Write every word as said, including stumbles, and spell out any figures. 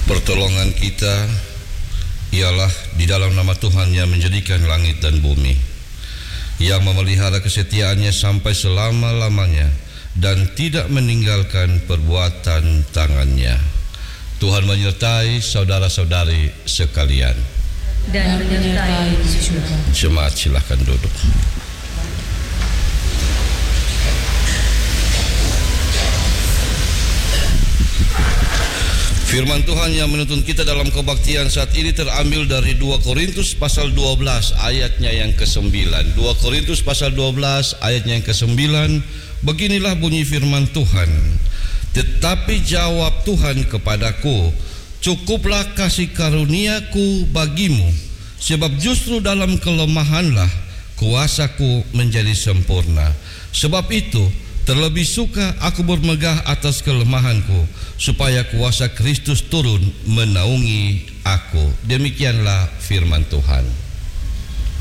Pertolongan kita ialah di dalam nama Tuhan yang menjadikan langit dan bumi, yang memelihara kesetiaannya sampai selama-lamanya dan tidak meninggalkan perbuatan tangannya. Tuhan menyertai saudara-saudari sekalian. Dan menyertai juga. Jemaat silakan duduk. Firman Tuhan yang menuntun kita dalam kebaktian saat ini terambil dari dua Korintus pasal dua belas ayatnya yang kesembilan. dua Korintus pasal dua belas ayatnya yang kesembilan. Beginilah bunyi firman Tuhan. Tetapi jawab Tuhan kepadaku, cukuplah kasih karuniaku bagimu, sebab justru dalam kelemahanlah kuasaku menjadi sempurna. Sebab itu terlebih suka aku bermegah atas kelemahanku, supaya kuasa Kristus turun menaungi aku. Demikianlah firman Tuhan.